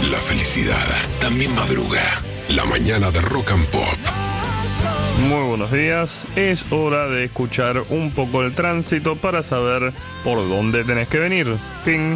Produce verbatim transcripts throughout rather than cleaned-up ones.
La felicidad también madruga. La mañana de Rock and Pop. Muy buenos días, es hora de escuchar un poco el tránsito para saber por dónde tenés que venir. Ting.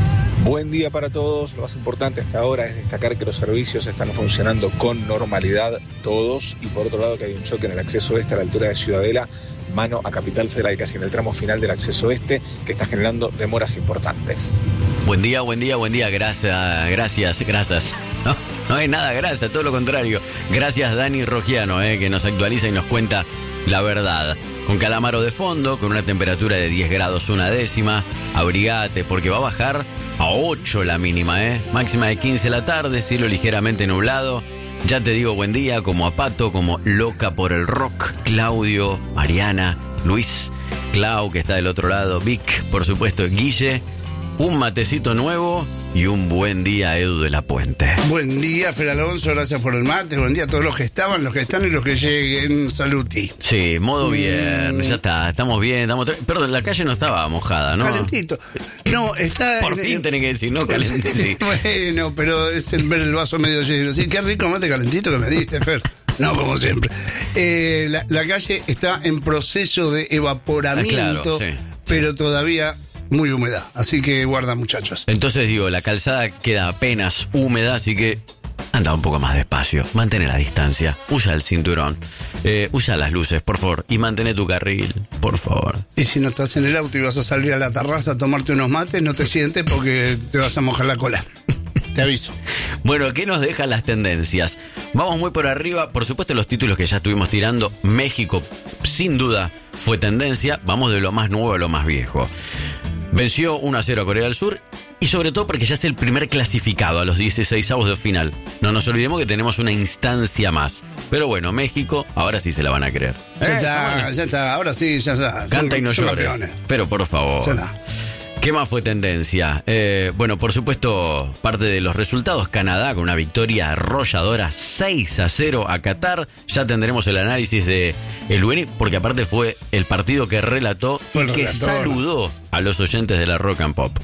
Buen día para todos. Lo más importante hasta ahora es destacar que los servicios están funcionando con normalidad todos, y por otro lado que hay un choque en el acceso este a la altura de Ciudadela, mano a Capital Federal, casi en el tramo final del acceso este, que está generando demoras importantes. Buen día, buen día, buen día, gracias, gracias, gracias. No, no hay nada gracias, todo lo contrario. Gracias Dani Rogiano, eh, que nos actualiza y nos cuenta la verdad. Con Calamaro de fondo, con una temperatura de diez grados una décima, abrigate porque va a bajar a ocho la mínima, eh. Máxima de quince la tarde, cielo ligeramente nublado. Ya te digo buen día, como a Pato, como loca por el rock, Claudio, Mariana, Luis, Clau, que está del otro lado, Vic, por supuesto, Guille, un matecito nuevo y un buen día, Edu de la Puente. Buen día, Fer Alonso, gracias por el mate, buen día a todos los que estaban, los que están y los que lleguen, saluti. Sí, modo bien, Mm. ya está, estamos bien, estamos... Tra- Perdón, la calle no estaba mojada, ¿no? Calentito. No, está... Por en- fin tenés que decir, no, calentito, sí. Bueno, pero es el ver el vaso medio lleno. Sí, qué rico mate calentito que me diste, Fer. No, como siempre. Eh, la, la calle está en proceso de evaporamiento, Ah, claro, sí, pero todavía muy húmeda. Así que guarda, muchachos. Entonces digo, la calzada queda apenas húmeda, así que anda un poco más despacio, mantén la distancia, usa el cinturón, eh, usa las luces, por favor, y mantén tu carril, por favor. Y si no estás en el auto y vas a salir a la terraza a tomarte unos mates, no te sientes porque te vas a mojar la cola. Te aviso. Bueno, ¿qué nos dejan las tendencias? Vamos muy por arriba, por supuesto los títulos que ya estuvimos tirando. México, sin duda, fue tendencia. Vamos de lo más nuevo a lo más viejo. Venció uno a cero a Corea del Sur, y sobre todo porque ya es el primer clasificado a los dieciseisavos de final. No nos olvidemos que tenemos una instancia más. Pero bueno, México, ahora sí se la van a creer. Ya Eh, está, bueno. ya está. Ahora sí, ya está. Canta y no son llore. campeones. Pero por favor. Ya está. ¿Qué más fue tendencia? Eh, bueno, por supuesto, parte de los resultados. Canadá con una victoria arrolladora seis a cero a Qatar. Ya tendremos el análisis de el Lueni, porque aparte fue el partido que relató Fue y el que relator. saludó a los oyentes de la Rock and Pop.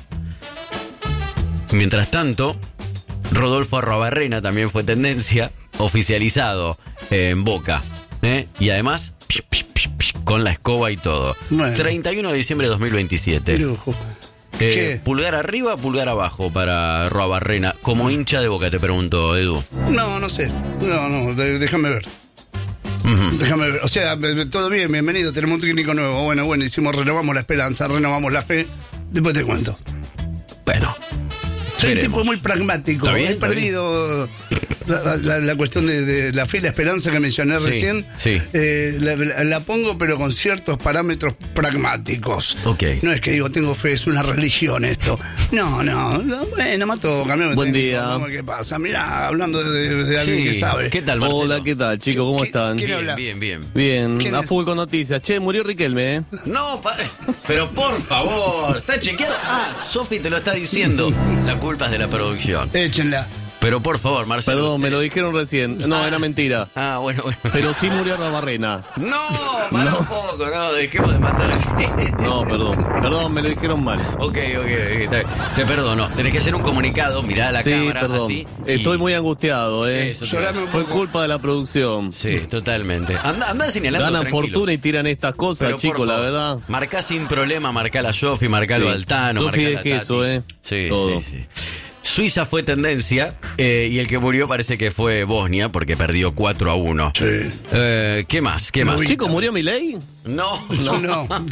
Mientras tanto, Rodolfo Arrobarrena también fue tendencia, oficializado eh, en Boca. ¿eh? Y además, con la escoba y todo. Bueno. treinta y uno de diciembre de dos mil veintisiete. Lujo. Eh, ¿Qué? ¿Pulgar arriba, pulgar abajo para Arrobarrena? Como hincha de Boca, te pregunto, Edu. No, no sé. No, no, de- déjame ver. Ujú. Déjame ver. O sea, be- todo bien, bienvenido. Tenemos un técnico nuevo. Bueno, bueno, hicimos, renovamos la esperanza, renovamos la fe. Después te cuento. Bueno, Soy un veremos. tipo muy pragmático. Está bien, He está perdido la, la- la cuestión de, de la fe y la esperanza que mencioné Sí, recién. sí. Eh, la, la- la pongo, pero con ciertos parámetros pragmáticos. Ok. No es que digo, tengo fe, es una religión esto. No, no. no bueno, mato, cambiame Buen técnico, día. vamos, ¿qué pasa? Mirá, hablando de, de- de alguien Sí, que sabe. ¿qué tal, Marcelo? Hola, ¿qué tal, chicos? ¿Cómo ¿Qui- están? quién Bien, habla? bien, bien. Bien, ¿Quién a es? full con noticias. Che, murió Riquelme, ¿eh? No, pare. Pero por favor, ¿está chequeado? Ah, Sofi te lo está diciendo. La culpa es de la producción. Échenla. Pero por favor, Marcelo. Perdón, me usted- lo dijeron recién. No, era mentira. Ah, bueno, bueno. Pero sí murió Arrobarrena. No, para un poco, no, dejemos de matar a gente. No, perdón. Perdón, me lo dijeron mal. Ok, ok, está bien. Te perdono. Tenés que hacer un comunicado, mirá a la Sí, cámara, perdón. así. Estoy y- muy angustiado, ¿eh? Eso, Llorame un Fue poco. culpa de la producción. Sí, totalmente. Anda, anda señalando. Ganan tranquilo. fortuna y tiran estas cosas, Pero, por chicos, la favor, verdad. Marcá sin problema, marcá la Sofi, marcá Sí. lo Altano, Sofi marcá de la queso, Tati. ¿eh? Sí, Todo. sí, sí. Suiza fue tendencia eh, y el que murió parece que fue Bosnia porque perdió cuatro a uno. Sí. Eh, ¿Qué más? ¿Qué más? vi. Chicos, ¿murió Milei? No, No, no, no.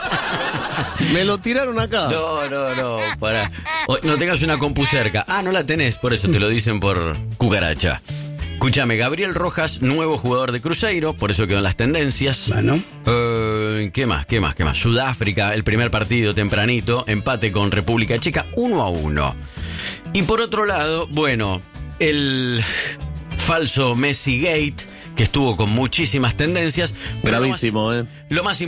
Me lo tiraron acá. no, no, no, pará. O- no tengas una compu cerca. Ah, no la tenés, por eso te lo dicen por cucaracha. Escúchame, Gabriel Rojas, nuevo jugador de Cruzeiro, por eso quedó en las tendencias. Bueno. Eh, ¿Qué más? ¿Qué más? ¿Qué más? Sudáfrica, el primer partido tempranito, empate con República Checa, uno a uno. Y por otro lado, bueno, el falso Messi Gate, que estuvo con muchísimas tendencias. pero lo más- Gravísimo, ¿eh? Lo más